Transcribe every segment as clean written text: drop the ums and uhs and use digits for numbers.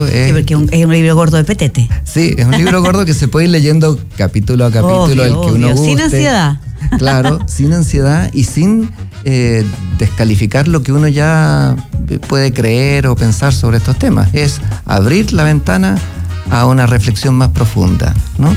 Sí, porque es un libro gordo de petete. Sí, es un libro gordo que se puede ir leyendo capítulo a capítulo, el que uno guste. Sin ansiedad. Claro, sin ansiedad y sin descalificar lo que uno ya puede creer o pensar sobre estos temas. Es abrir la ventana a una reflexión más profunda, ¿no?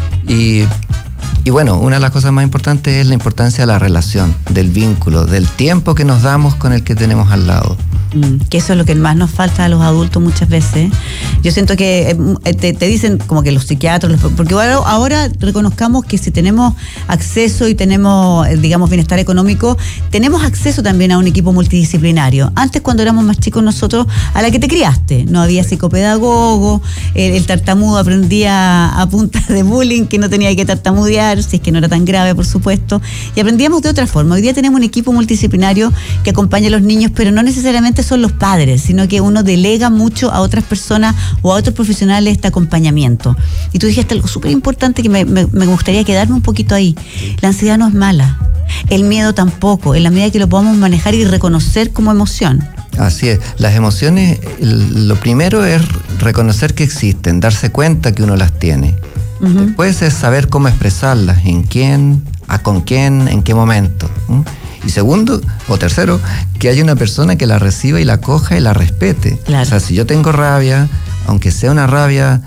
Y bueno, una de las cosas más importantes es la importancia de la relación, del vínculo, del tiempo que nos damos con el que tenemos al lado. Que eso es lo que más nos falta a los adultos muchas veces. Yo siento que te dicen como que los psiquiatras, porque ahora reconozcamos que si tenemos acceso y tenemos, digamos, bienestar económico, tenemos acceso también a un equipo multidisciplinario. Antes, cuando éramos más chicos nosotros, a la que te criaste, no había psicopedagogo, el tartamudo aprendía a punta de bullying, que no tenía que tartamudear, si es que no era tan grave, por supuesto, y aprendíamos de otra forma. Hoy día tenemos un equipo multidisciplinario que acompaña a los niños, pero no necesariamente son los padres, sino que uno delega mucho a otras personas o a otros profesionales este acompañamiento. Y tú dijiste algo súper importante que me gustaría quedarme un poquito ahí. La ansiedad no es mala, el miedo tampoco, en la medida que lo podamos manejar y reconocer como emoción. Así es, las emociones, lo primero es reconocer que existen, darse cuenta que uno las tiene. Después es saber cómo expresarlas, en quién, con quién, en qué momento. Y segundo, o tercero, que haya una persona que la reciba y la coja y la respete. Claro. O sea, si yo tengo rabia, aunque sea una rabia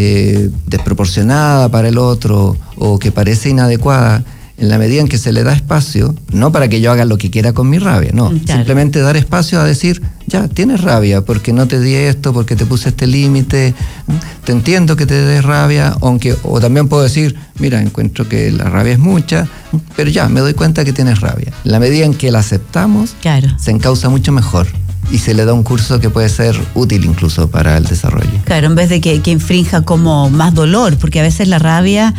desproporcionada para el otro o que parece inadecuada, en la medida en que se le da espacio, no para que yo haga lo que quiera con mi rabia, no, claro. Simplemente dar espacio a decir, ya, tienes rabia porque no te di esto, porque te puse este límite, te entiendo que te des rabia, o también puedo decir, mira, encuentro que la rabia es mucha, pero ya, me doy cuenta que tienes rabia. En la medida en que la aceptamos, claro, se encausa mucho mejor. Y se le da un curso que puede ser útil incluso para el desarrollo. Claro, en vez de que infrinja como más dolor, porque a veces la rabia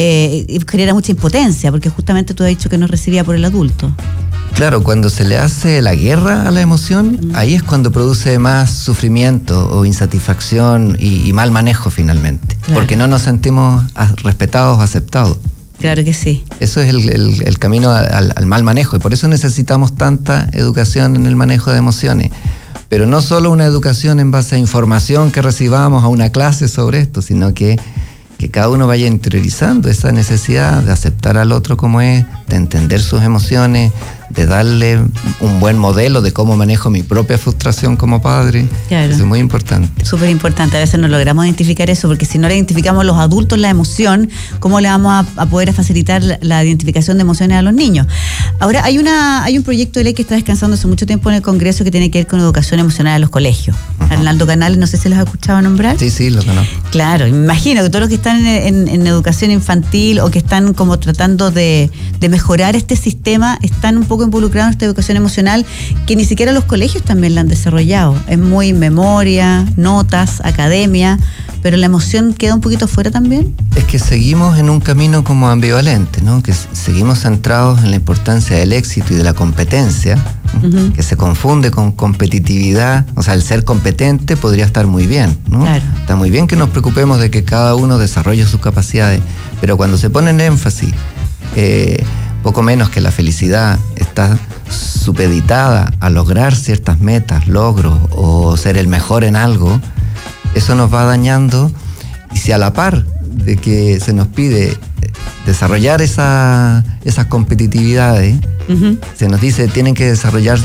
genera mucha impotencia, porque justamente tú has dicho que no recibía por el adulto. Claro, cuando se le hace la guerra a la emoción, ahí es cuando produce más sufrimiento o insatisfacción y mal manejo finalmente, claro, porque no nos sentimos respetados o aceptados. Claro que sí. Eso es el camino al mal manejo, y por eso necesitamos tanta educación en el manejo de emociones. Pero no solo una educación en base a información que recibamos a una clase sobre esto, sino que cada uno vaya interiorizando esa necesidad de aceptar al otro como es, de entender sus emociones, de darle un buen modelo de cómo manejo mi propia frustración como padre. Claro. Eso es muy importante. Súper importante. A veces no logramos identificar eso, porque si no le identificamos los adultos la emoción, ¿cómo le vamos a poder facilitar la identificación de emociones a los niños? Ahora, hay un proyecto de ley que está descansando hace mucho tiempo en el Congreso que tiene que ver con educación emocional a los colegios. Arnaldo Canales, no sé si los has escuchado nombrar. Sí, lo conozco. Claro, me imagino que todos los que están en educación infantil o que están como tratando de mejorar este sistema están un poco involucrados en esta educación emocional, que ni siquiera los colegios también la han desarrollado. Es muy memoria, notas, academia, pero la emoción queda un poquito fuera también. Es que seguimos en un camino como ambivalente, ¿no? Que seguimos centrados en la importancia del éxito y de la competencia, que se confunde con competitividad. O sea, el ser competente podría estar muy bien, ¿no? Claro. Está muy bien que nos preocupemos de que cada uno desarrolle sus capacidades, pero cuando se pone en énfasis poco menos que la felicidad está supeditada a lograr ciertas metas, logros o ser el mejor en algo, eso nos va dañando. Y si a la par de que se nos pide desarrollar esas competitividades, se nos dice tienen que desarrollar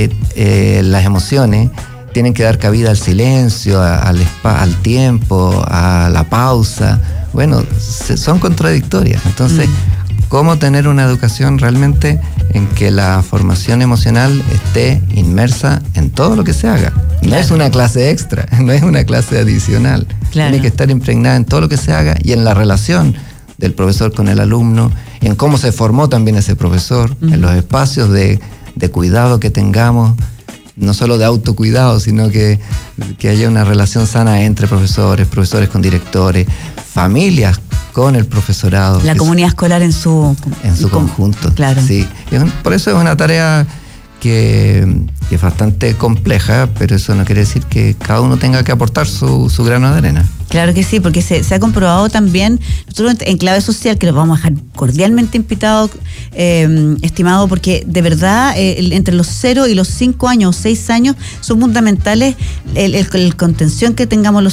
las emociones, tienen que dar cabida al silencio, al tiempo, a la pausa. Bueno, son contradictorias. Entonces, ¿cómo tener una educación realmente en que la formación emocional esté inmersa en todo lo que se haga? No es una clase extra, no es una clase adicional. Claro. Tiene que estar impregnada en todo lo que se haga y en la relación del profesor con el alumno, en cómo se formó también ese profesor, en los espacios de cuidado que tengamos, no solo de autocuidado, sino que haya una relación sana entre profesores con directores, familias con el profesorado. La comunidad escolar en su conjunto. Claro. Sí. Por eso es una tarea que es bastante compleja, pero eso no quiere decir que cada uno tenga que aportar su grano de arena. Claro que sí, porque se ha comprobado también, nosotros en Clave Social, que los vamos a dejar cordialmente invitados, estimado, porque de verdad entre los 0 y los 5 años o 6 años son fundamentales el contención que tengamos los